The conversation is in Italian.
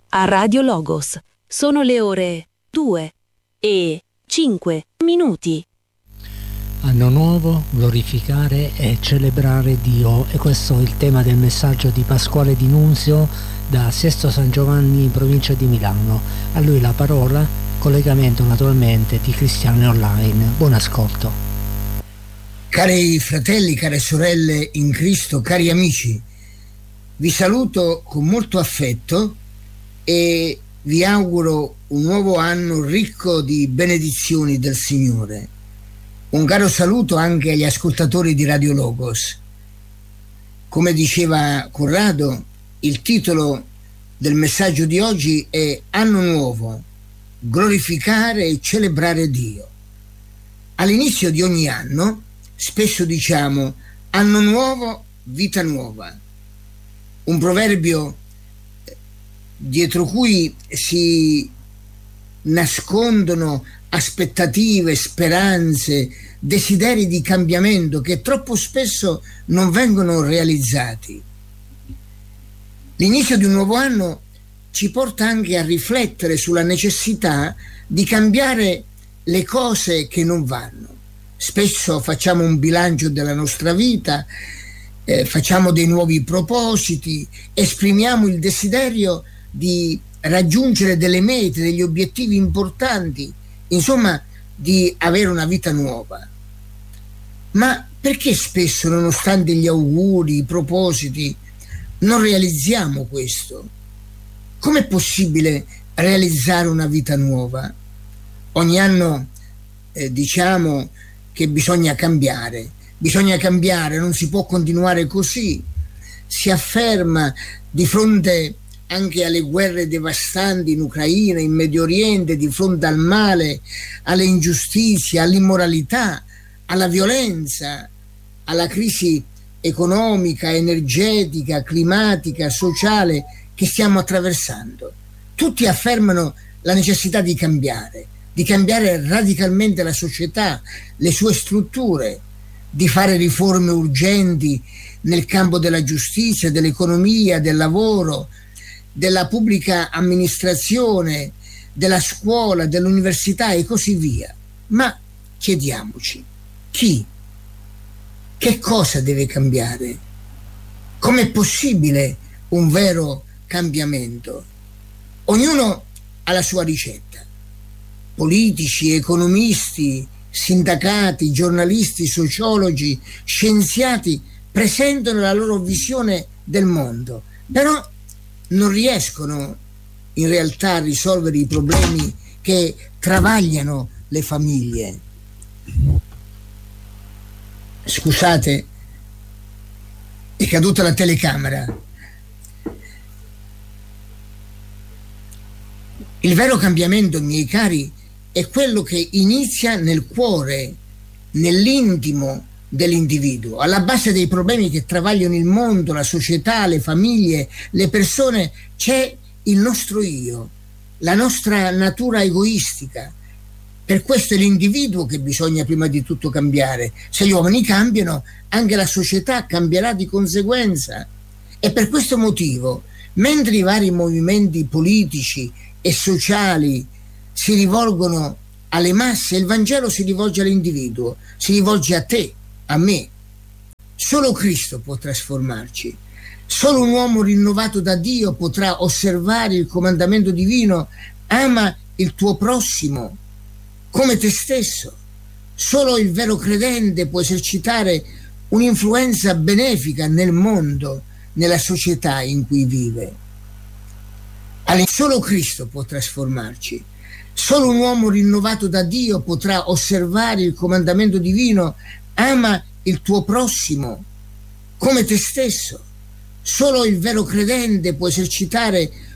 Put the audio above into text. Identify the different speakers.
Speaker 1: a Radio Logos. Sono le ore 2:05.
Speaker 2: Anno nuovo, glorificare e celebrare Dio, e questo è il tema del messaggio di Pasquale Di Nunzio da Sesto San Giovanni in provincia di Milano. A lui la parola, collegamento naturalmente di Cristiani Online. Buon ascolto.
Speaker 3: Cari fratelli, care sorelle in Cristo, cari amici, vi saluto con molto affetto e vi auguro un nuovo anno ricco di benedizioni del Signore. Un caro saluto anche agli ascoltatori di Radio Logos. Come diceva Corrado, il titolo del messaggio di oggi è Anno Nuovo, glorificare e celebrare Dio. All'inizio di ogni anno spesso diciamo Anno Nuovo, vita nuova. Un proverbio dietro cui si nascondono aspettative, speranze, desideri di cambiamento che troppo spesso non vengono realizzati. L'inizio di un nuovo anno ci porta anche a riflettere sulla necessità di cambiare le cose che non vanno. Spesso facciamo un bilancio della nostra vita, facciamo dei nuovi propositi, esprimiamo il desiderio di raggiungere delle mete, degli obiettivi importanti, insomma di avere una vita nuova. Ma perché spesso, nonostante gli auguri, i propositi, non realizziamo questo? Com'è possibile realizzare una vita nuova? Ogni anno diciamo che bisogna cambiare, non si può continuare così. Si afferma di fronte anche alle guerre devastanti in Ucraina, in Medio Oriente, di fronte al male, alle ingiustizie, all'immoralità, alla violenza, alla crisi economica, energetica, climatica, sociale che stiamo attraversando. Tutti affermano la necessità di cambiare radicalmente la società, le sue strutture, di fare riforme urgenti nel campo della giustizia, dell'economia, del lavoro, della pubblica amministrazione, della scuola, dell'università e così via. Ma chiediamoci, chi? Che cosa deve cambiare? Com'è possibile un vero cambiamento? Ognuno ha la sua ricetta. Politici, economisti, sindacati, giornalisti, sociologi, scienziati presentano la loro visione del mondo, però non riescono in realtà a risolvere i problemi che travagliano le famiglie. Scusate, è caduta la telecamera. Il vero cambiamento, miei cari, è quello che inizia nel cuore, nell'intimo dell'individuo. Alla base dei problemi che travagliano il mondo, la società, le famiglie, le persone, c'è il nostro io, la nostra natura egoistica. Per questo è l'individuo che bisogna prima di tutto cambiare. Se gli uomini cambiano, anche la società cambierà di conseguenza. E per questo motivo, mentre i vari movimenti politici e sociali si rivolgono alle masse, il Vangelo si rivolge all'individuo, si rivolge a te, a me. Solo Cristo può trasformarci. Solo un uomo rinnovato da Dio potrà osservare il comandamento divino: ama il tuo prossimo come te stesso. Solo il vero credente può esercitare un'influenza benefica nel mondo, nella società in cui vive. Solo Cristo può trasformarci. Solo un uomo rinnovato da Dio potrà osservare il comandamento divino: ama il tuo prossimo come te stesso. Solo il vero credente può esercitare